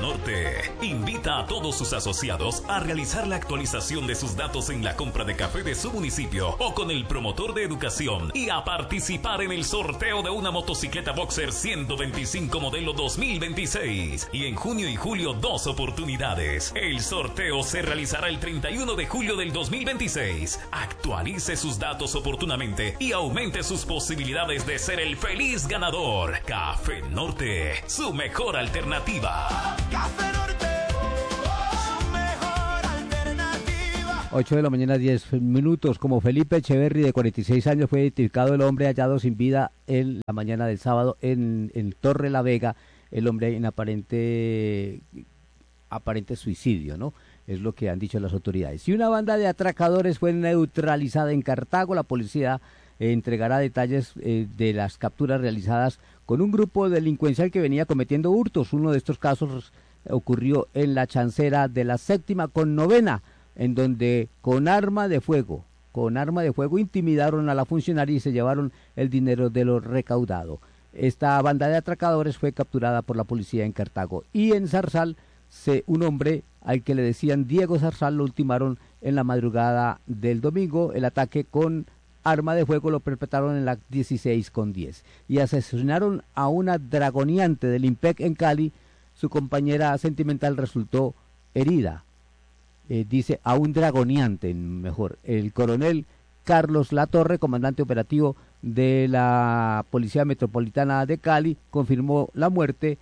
Norte invita a todos sus asociados a realizar la actualización de sus datos en la compra de café de su municipio o con el promotor de educación y a participar en el sorteo de una motocicleta Boxer 125 modelo 2026. Y en junio y julio 2 oportunidades. El sorteo se realizará el 31 de julio del 2026. Actualice sus datos oportunamente y aumente sus posibilidades de ser el feliz ganador. Café Norte, su mejor alternativa. Café Norte, su mejor alternativa. 8 de la mañana, 10 minutos. Como Felipe Echeverry, de 46 años, fue identificado el hombre hallado sin vida en la mañana del sábado en Torre La Vega. El hombre en aparente suicidio, ¿no? Es lo que han dicho las autoridades. Y una banda de atracadores fue neutralizada en Cartago. La policía entregará detalles de las capturas realizadas con un grupo delincuencial que venía cometiendo hurtos. Uno de estos casos ocurrió en la chancera de la 7ª con 9ª, en donde con arma de fuego intimidaron a la funcionaria y se llevaron el dinero de lo recaudado. Esta banda de atracadores fue capturada por la policía en Cartago. Y en Zarzal, un hombre al que le decían Diego Zarzal lo ultimaron en la madrugada del domingo. El ataque con arma de fuego lo perpetraron en la 16 con 10 y asesinaron a una dragoneante del IMPEC en Cali. Su compañera sentimental resultó herida. Dice a un dragoneante, mejor. El coronel Carlos Latorre, comandante operativo de la Policía Metropolitana de Cali, confirmó la muerte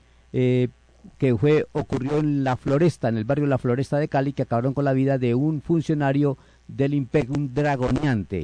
que ocurrió en La Floresta, en el barrio La Floresta de Cali, que acabaron con la vida de un funcionario del IMPEC, un dragoneante,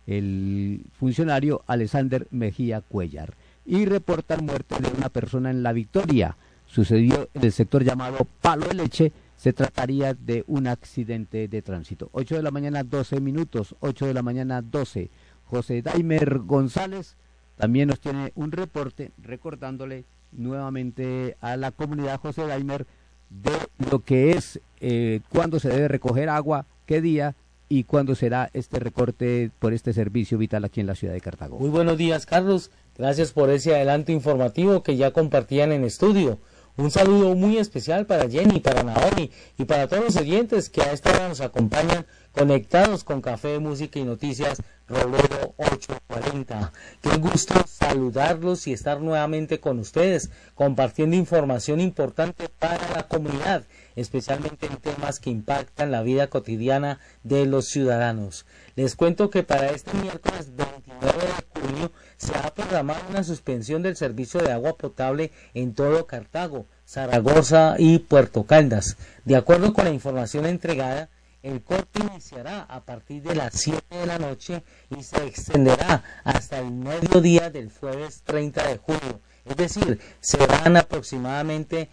el funcionario Alexander Mejía Cuellar. Y reportan muerte de una persona en La Victoria. Sucedió en el sector llamado Palo de Leche. Se trataría de un accidente de tránsito. 8 de la mañana, 12 minutos. 8 de la mañana, 12. José Daimer González también nos tiene un reporte recordándole nuevamente a la comunidad, José Daimer, de lo que es cuándo se debe recoger agua, qué día y cuándo será este recorte por este servicio vital aquí en la ciudad de Cartago. Muy buenos días, Carlos. Gracias por ese adelanto informativo que ya compartían en estudio. Un saludo muy especial para Jenny, para Naomi y para todos los oyentes que a esta hora nos acompañan conectados con Café, Música y Noticias Robledo 840. Qué gusto saludarlos y estar nuevamente con ustedes, compartiendo información importante para la comunidad, especialmente en temas que impactan la vida cotidiana de los ciudadanos. Les cuento que para este miércoles 29 de junio se ha programado una suspensión del servicio de agua potable en todo Cartago, Zaragoza y Puerto Caldas. De acuerdo con la información entregada, el corte iniciará a partir de las 7 de la noche y se extenderá hasta el mediodía del jueves 30 de julio. Es decir, serán aproximadamente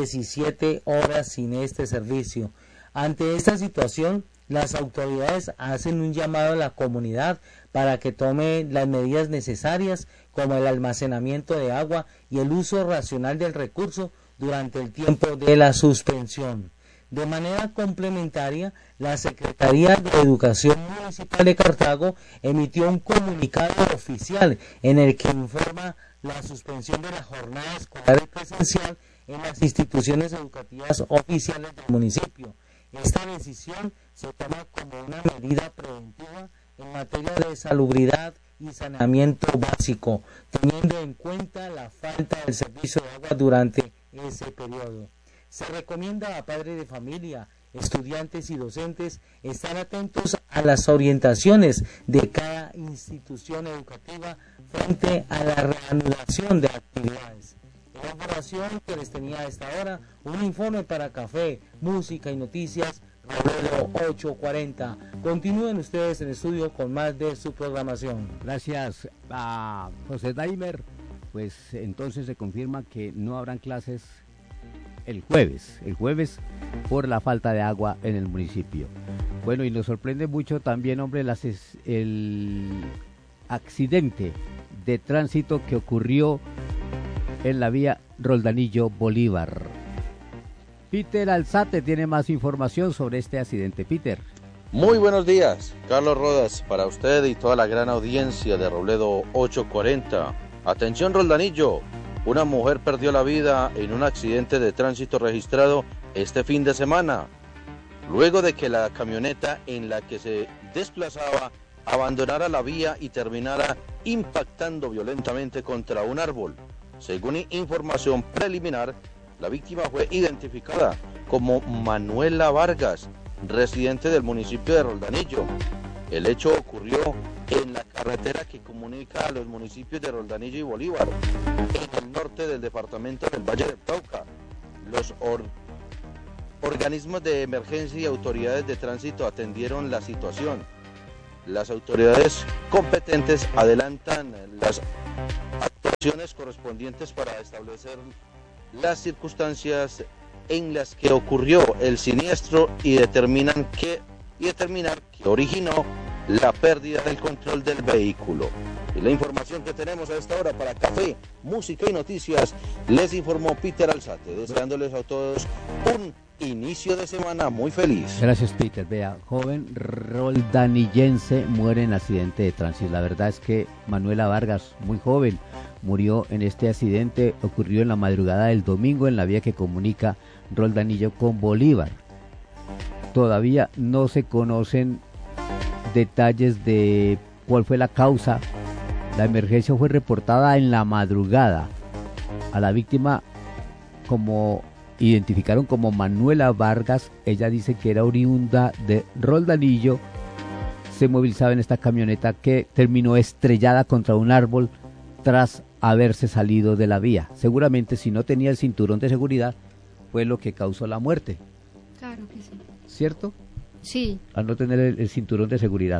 17 horas sin este servicio. Ante esta situación, las autoridades hacen un llamado a la comunidad para que tome las medidas necesarias, como el almacenamiento de agua y el uso racional del recurso durante el tiempo de la suspensión. De manera complementaria, la Secretaría de Educación Municipal de Cartago emitió un comunicado oficial en el que informa la suspensión de la jornada escolar presencial en las instituciones educativas oficiales del municipio. Esta decisión se toma como una medida preventiva en materia de salubridad y saneamiento básico, teniendo en cuenta la falta del servicio de agua durante ese periodo. Se recomienda a padres de familia, estudiantes y docentes estar atentos a las orientaciones de cada institución educativa frente a la reanudación de actividades. En la información que les tenía a esta hora, un informe para Café, Música y Noticias, Robledo 840. Continúen ustedes en estudio con más de su programación. Gracias a José Daimer. Pues entonces se confirma que no habrán clases el jueves por la falta de agua en el municipio. Bueno, y nos sorprende mucho también, hombre, el accidente de tránsito que ocurrió en la vía Roldanillo Bolívar. Peter Alzate tiene más información sobre este accidente. Peter. Muy buenos días, Carlos Rodas, para usted y toda la gran audiencia de Robledo 840. Atención Roldanillo, Una mujer perdió la vida en un accidente de tránsito registrado este fin de semana, luego de que la camioneta en la que se desplazaba abandonara la vía y terminara impactando violentamente contra un árbol. Según información preliminar, la víctima fue identificada como Manuela Vargas, residente del municipio de Roldanillo. El hecho ocurrió en la carretera que comunica a los municipios de Roldanillo y Bolívar, en el norte del departamento del Valle del Cauca. Los organismos de emergencia y autoridades de tránsito atendieron la situación. Las autoridades competentes adelantan las actuaciones correspondientes para establecer las circunstancias en las que ocurrió el siniestro y determinar qué originó la pérdida del control del vehículo. Y la información que tenemos a esta hora para Café, Música y Noticias, les informó Peter Alzate, deseándoles a todos un inicio de semana muy feliz. Gracias, Peter. Vea, joven roldanillense muere en accidente de tránsito. La verdad es que Manuela Vargas, muy joven, murió en este accidente. Ocurrió en la madrugada del domingo en la vía que comunica Roldanillo con Bolívar. Todavía no se conocen detalles de cuál fue la causa. La emergencia fue reportada en la madrugada. A la víctima identificaron como Manuela Vargas. Ella dice que era oriunda de Roldanillo. Se movilizaba en esta camioneta que terminó estrellada contra un árbol tras haberse salido de la vía. Seguramente si no tenía el cinturón de seguridad fue lo que causó la muerte. Claro que sí. ¿Cierto? Sí. Al no tener el cinturón de seguridad.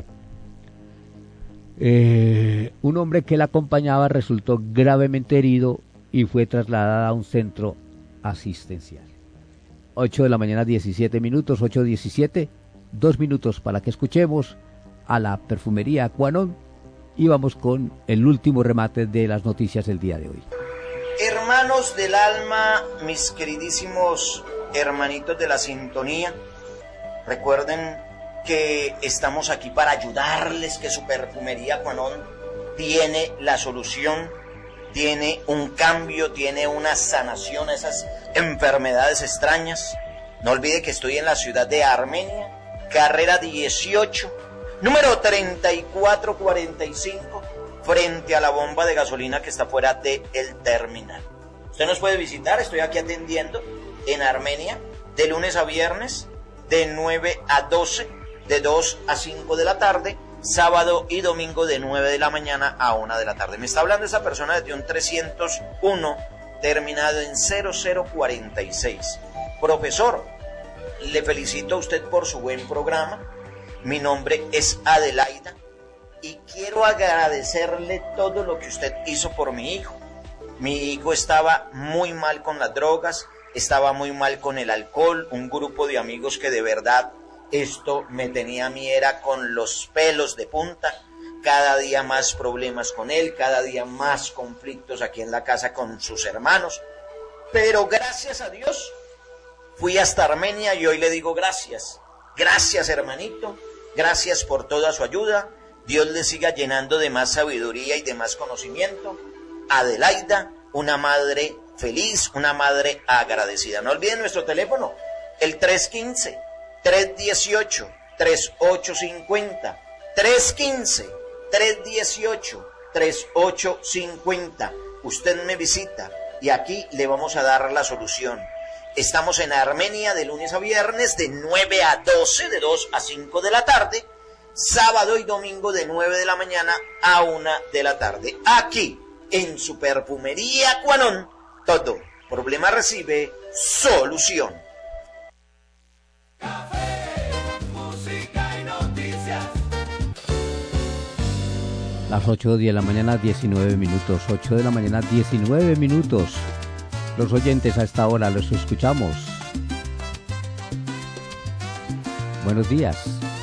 Un hombre que la acompañaba resultó gravemente herido y fue trasladado a un centro asistencial. 8 de la mañana, 17 minutos, 8:17, 2 minutos para que escuchemos a la perfumería Aquanon y vamos con el último remate de las noticias del día de hoy. Hermanos del alma, mis queridísimos hermanitos de la sintonía, recuerden que estamos aquí para ayudarles, que su perfumería Aquanon tiene la solución, tiene un cambio, tiene una sanación a esas enfermedades extrañas. No olvide que estoy en la ciudad de Armenia, carrera 18, número 3445, frente a la bomba de gasolina que está fuera del terminal. Usted nos puede visitar, estoy aquí atendiendo en Armenia, de lunes a viernes, de 9 a 12, de 2 a 5 de la tarde, sábado y domingo de 9 de la mañana a 1 de la tarde. Me está hablando esa persona desde un 301 terminado en 0046. Profesor, le felicito a usted por su buen programa. Mi nombre es Adelaida y quiero agradecerle todo lo que usted hizo por mi hijo. Mi hijo estaba muy mal con las drogas, estaba muy mal con el alcohol, un grupo de amigos que de verdad esto me tenía a mí era con los pelos de punta, cada día más problemas con él, cada día más conflictos aquí en la casa con sus hermanos, pero gracias a Dios fui hasta Armenia y hoy le digo gracias, gracias hermanito, gracias por toda su ayuda, Dios le siga llenando de más sabiduría y de más conocimiento. Adelaida, una madre feliz, una madre agradecida. No olviden nuestro teléfono, el 315-318-3850, 315-318-3850. Usted me visita y aquí le vamos a dar la solución. Estamos en Armenia de lunes a viernes de 9 a 12, de 2 a 5 de la tarde, sábado y domingo de 9 de la mañana a 1 de la tarde. Aquí, en su perfumería Aquanon, todo problema recibe solución. Café, música y noticias. Las 8 de la mañana, 19 minutos. 8 de la mañana, 19 minutos. Los oyentes a esta hora los escuchamos. Buenos días.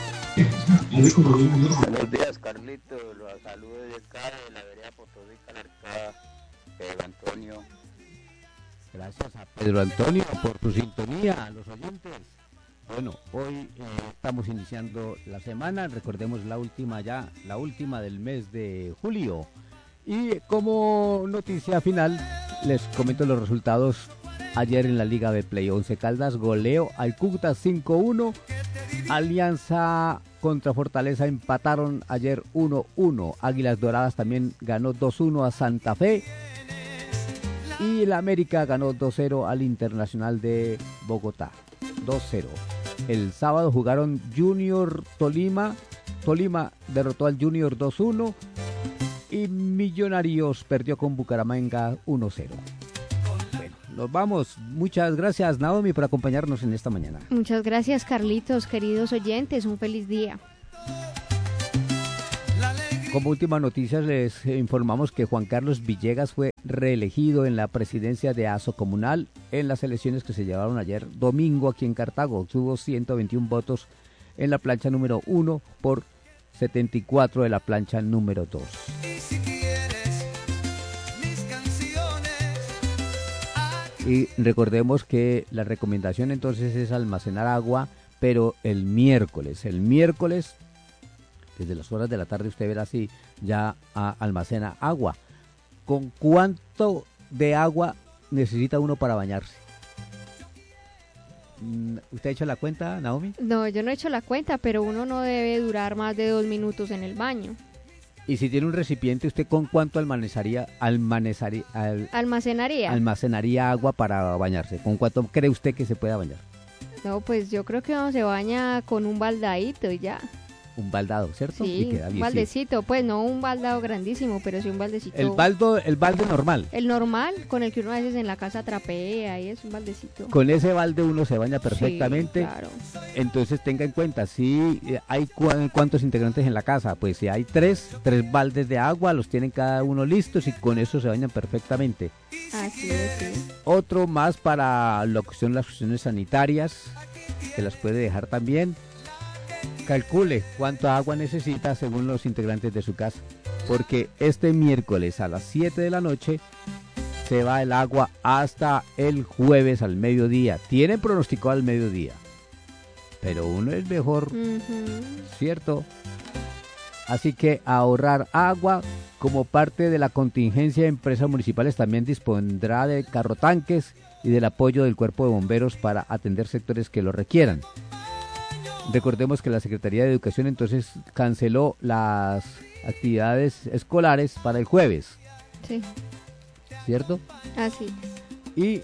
Buenos días, Carlito. Los saludos de acá de la vereda Potosí, Calarcá, Pedro Antonio. Gracias a Pedro Antonio por su sintonía, a los oyentes. Bueno, hoy estamos iniciando la semana, recordemos la última del mes de julio. Y como noticia final, les comento los resultados ayer en la Liga de Play. 11 Caldas goleó al Cúcuta 5-1. Alianza contra Fortaleza empataron ayer 1-1. Águilas Doradas también ganó 2-1 a Santa Fe. Y el América ganó 2-0 al Internacional de Bogotá. 2-0. El sábado jugaron Junior Tolima. Tolima derrotó al Junior 2-1. Y Millonarios perdió con Bucaramanga 1-0. Bueno, nos vamos. Muchas gracias, Naomi, por acompañarnos en esta mañana. Muchas gracias, Carlitos, queridos oyentes. Un feliz día. Como última noticia, les informamos que Juan Carlos Villegas fue reelegido en la presidencia de ASO Comunal en las elecciones que se llevaron ayer domingo aquí en Cartago. Obtuvo 121 votos en la plancha número 1 por 74 de la plancha número 2. Y recordemos que la recomendación entonces es almacenar agua, pero el miércoles, desde las horas de la tarde usted verá si ya almacena agua. ¿Con cuánto de agua necesita uno para bañarse? ¿Usted ha hecho la cuenta, Naomi? No, yo no he hecho la cuenta, pero uno no debe durar más de 2 minutos en el baño. Y si tiene un recipiente, ¿usted con cuánto almacenaría agua para bañarse? ¿Con cuánto cree usted que se pueda bañar? No, pues yo creo que uno se baña con un baldadito y ya. Un baldado, ¿cierto? Sí, y queda bien, un baldecito, sí. Pues no un baldado grandísimo, pero sí un baldecito. El balde normal. El normal, con el que uno a veces en la casa trapea y es un baldecito. Con ese balde uno se baña perfectamente. Sí, claro. Entonces tenga en cuenta, si hay cuántos integrantes en la casa, pues si hay tres baldes de agua, los tienen cada uno listos y con eso se bañan perfectamente. Así es, sí. Otro más para lo que son las cuestiones sanitarias, que las puede dejar también. Calcule cuánta agua necesita según los integrantes de su casa, porque este miércoles a las 7 de la noche se va el agua hasta el jueves al mediodía. Tienen pronosticado al mediodía, pero uno es mejor, ¿cierto? Así que ahorrar agua. Como parte de la contingencia, empresas municipales también dispondrá de carrotanques y del apoyo del cuerpo de bomberos para atender sectores que lo requieran. Recordemos que la Secretaría de Educación entonces canceló las actividades escolares para el jueves. Sí. ¿Cierto? Así. Y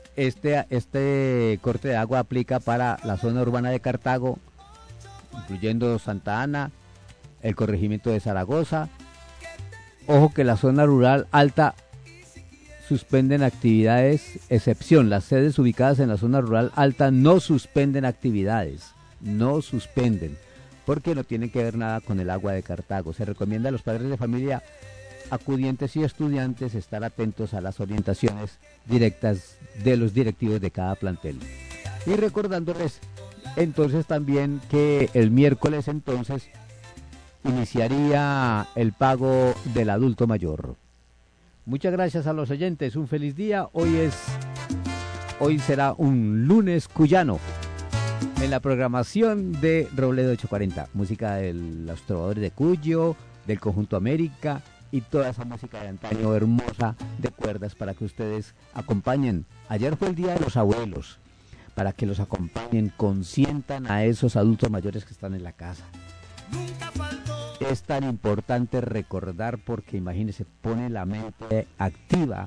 este corte de agua aplica para la zona urbana de Cartago, incluyendo Santa Ana, el corregimiento de Zaragoza. Ojo que la zona rural alta suspenden actividades, excepción, las sedes ubicadas en la zona rural alta no suspenden actividades. No suspenden, porque no tienen que ver nada con el agua de Cartago. Se recomienda a los padres de familia, acudientes y estudiantes estar atentos a las orientaciones directas de los directivos de cada plantel. Y recordándoles entonces también que el miércoles entonces iniciaría el pago del adulto mayor. Muchas gracias a los oyentes, un feliz día. Hoy será un lunes cuyano. En la programación de Robledo 840, música de los trovadores de Cuyo, del Conjunto América y toda esa música de antaño hermosa de cuerdas para que ustedes acompañen. Ayer fue el Día de los Abuelos, para que los acompañen, consientan a esos adultos mayores que están en la casa. Es tan importante recordar porque imagínense, pone la mente activa.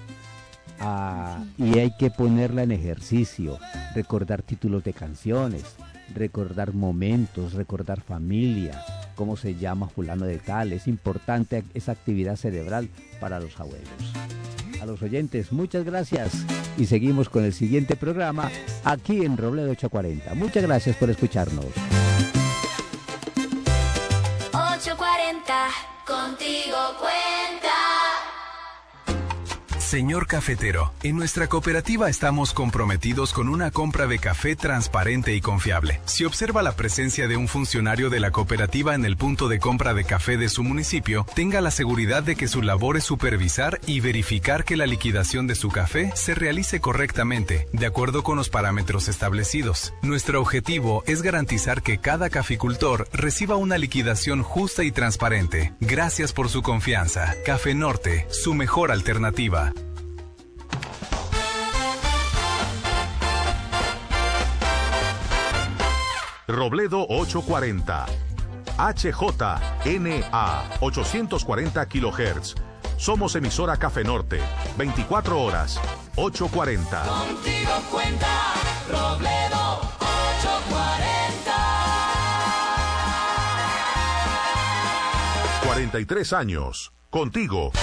Y hay que ponerla en ejercicio, recordar títulos de canciones, recordar momentos, recordar familia, cómo se llama fulano de tal. Es importante esa actividad cerebral para los abuelos. A los oyentes, muchas gracias y seguimos con el siguiente programa aquí en Robledo 840. Muchas gracias por escucharnos. 840, contigo cuenta. Señor cafetero, en nuestra cooperativa estamos comprometidos con una compra de café transparente y confiable. Si observa la presencia de un funcionario de la cooperativa en el punto de compra de café de su municipio, tenga la seguridad de que su labor es supervisar y verificar que la liquidación de su café se realice correctamente, de acuerdo con los parámetros establecidos. Nuestro objetivo es garantizar que cada caficultor reciba una liquidación justa y transparente. Gracias por su confianza. Café Norte, su mejor alternativa. Robledo 840, HJNA 840 kHz. Somos emisora Café Norte, 24 horas, 840. Contigo cuenta Robledo 840. 43 años, contigo.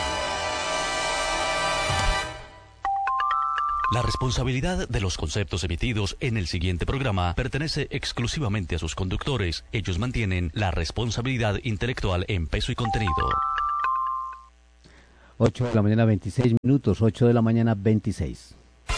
La responsabilidad de los conceptos emitidos en el siguiente programa pertenece exclusivamente a sus conductores. Ellos mantienen la responsabilidad intelectual en peso y contenido. 8 de la mañana 26 minutos, 8 de la mañana 26.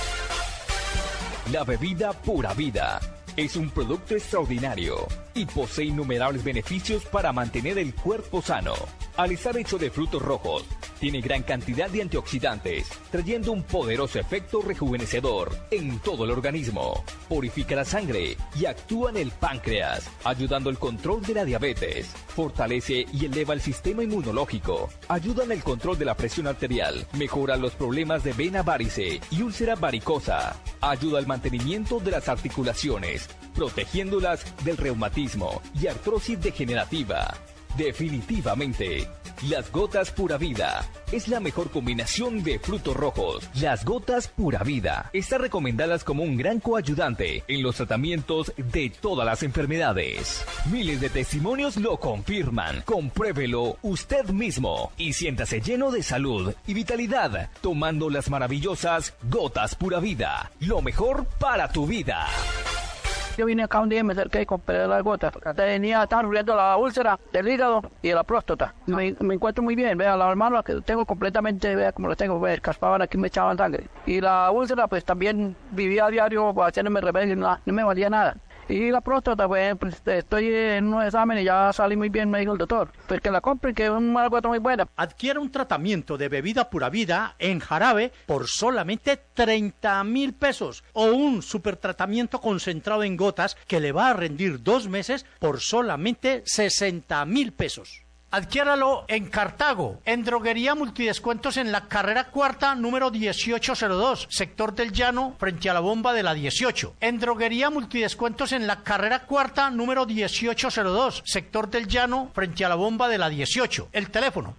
La bebida Pura Vida es un producto extraordinario y posee innumerables beneficios para mantener el cuerpo sano. Al estar hecho de frutos rojos, tiene gran cantidad de antioxidantes, trayendo un poderoso efecto rejuvenecedor en todo el organismo. Purifica la sangre y actúa en el páncreas, ayudando al control de la diabetes. Fortalece y eleva el sistema inmunológico. Ayuda en el control de la presión arterial. Mejora los problemas de vena varice y úlcera varicosa. Ayuda al mantenimiento de las articulaciones, protegiéndolas del reumatismo y artrosis degenerativa. Definitivamente, las gotas Pura Vida es la mejor combinación de frutos rojos. Las gotas Pura Vida están recomendadas como un gran coayudante en los tratamientos de todas las enfermedades. Miles de testimonios lo confirman. Compruébelo usted mismo y siéntase lleno de salud y vitalidad tomando las maravillosas gotas Pura Vida. Lo mejor para tu vida. Yo vine acá un día y me acerqué y compré las gotas. Estaba sufriendo la úlcera del hígado y de la próstata. Me encuentro muy bien, vea, las manos que tengo completamente, vea como las tengo, vea, caspaban aquí, me echaban sangre. Y la úlcera, pues también vivía a diario haciéndome remedio, no me valía nada. Y la próstata, pues estoy en un examen y ya salí muy bien, me dijo el doctor. Pues que la compren, que es una gota muy buena. Adquiere un tratamiento de bebida Pura Vida en jarabe por solamente 30,000 pesos. O un supertratamiento concentrado en gotas que le va a rendir 2 meses por solamente 60,000 pesos. Adquiéralo en Cartago, en Droguería Multidescuentos en la carrera cuarta, número 1802, sector del Llano, frente a la bomba de la 18. En Droguería Multidescuentos en la carrera cuarta, número 1802, sector del Llano, frente a la bomba de la 18. El teléfono,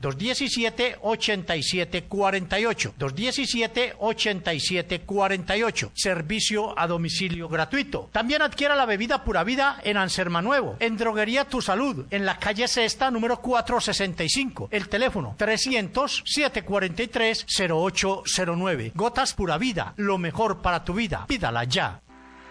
217-8748, 217-8748. Servicio a domicilio gratuito. También adquiera la bebida Pura Vida en Anserma Nuevo, en Droguería Tu Salud, en la calle Sexta, número 465. El teléfono 300-743-0809. Gotas Pura Vida, lo mejor para tu vida. Pídala ya.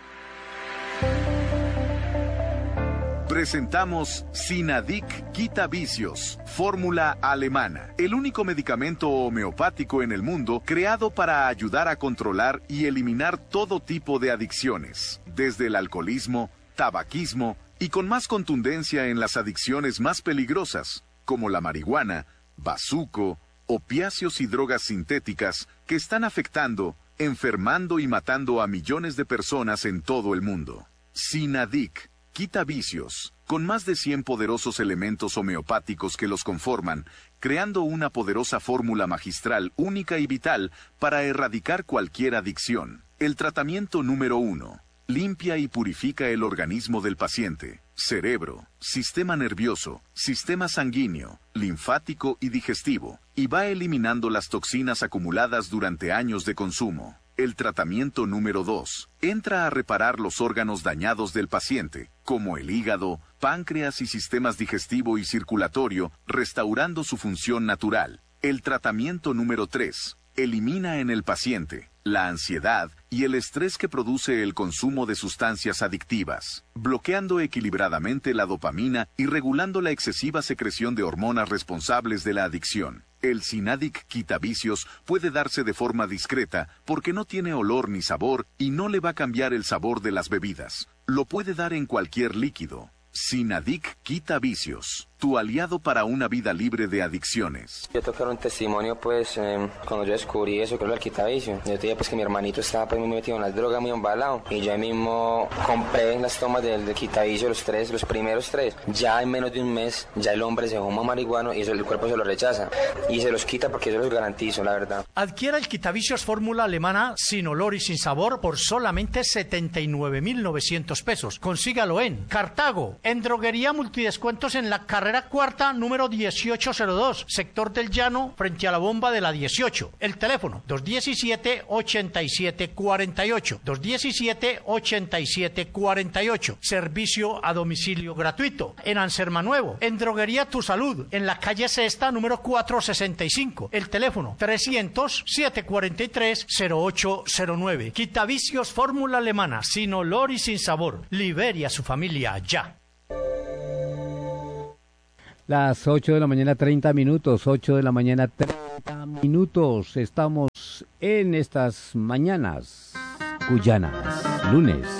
Presentamos Sinadic Quita Vicios, fórmula alemana, el único medicamento homeopático en el mundo creado para ayudar a controlar y eliminar todo tipo de adicciones, desde el alcoholismo, tabaquismo y con más contundencia en las adicciones más peligrosas, como la marihuana, bazuco, opiáceos y drogas sintéticas que están afectando, enfermando y matando a millones de personas en todo el mundo. Sinadic quita vicios, con más de 100 poderosos elementos homeopáticos que los conforman, creando una poderosa fórmula magistral única y vital para erradicar cualquier adicción. El tratamiento número 1. Limpia y purifica el organismo del paciente, cerebro, sistema nervioso, sistema sanguíneo, linfático y digestivo, y va eliminando las toxinas acumuladas durante años de consumo. El tratamiento número 2. Entra a reparar los órganos dañados del paciente, como el hígado, páncreas y sistemas digestivo y circulatorio, restaurando su función natural. El tratamiento número 3. Elimina en el paciente la ansiedad y el estrés que produce el consumo de sustancias adictivas, bloqueando equilibradamente la dopamina y regulando la excesiva secreción de hormonas responsables de la adicción. El Sinadic Quitavicios puede darse de forma discreta porque no tiene olor ni sabor y no le va a cambiar el sabor de las bebidas. Lo puede dar en cualquier líquido. Sinadic Quitavicios, tu aliado para una vida libre de adicciones. Yo tocar un testimonio, pues, cuando yo descubrí eso, que era el quitavicio. Yo te dije, pues, que mi hermanito estaba pues, muy metido en las drogas, muy embalado. Y yo ahí mismo compré las tomas del quitavicio, los primeros 3. Ya en menos de un mes, ya el hombre se fuma marihuano y eso el cuerpo se lo rechaza. Y se los quita porque yo los garantizo, la verdad. Adquiera el quitavicios fórmula alemana sin olor y sin sabor por solamente 79.900 pesos. Consígalo en Cartago, en Droguería Multidescuentos en la carrera cuarta, número 1802, sector del Llano, frente a la bomba de la 18. El teléfono, 217-8748. 217-8748. Servicio a domicilio gratuito. En Anserma Nuevo, en Droguería Tu Salud, en la calle Sexta, número 465. El teléfono, 300-743-0809. Quitavicios fórmula alemana, sin olor y sin sabor. Libere a su familia ya. Las 8 de la mañana, 30 minutos. 8 de la mañana, 30 minutos. Estamos en estas mañanas guyanas, lunes.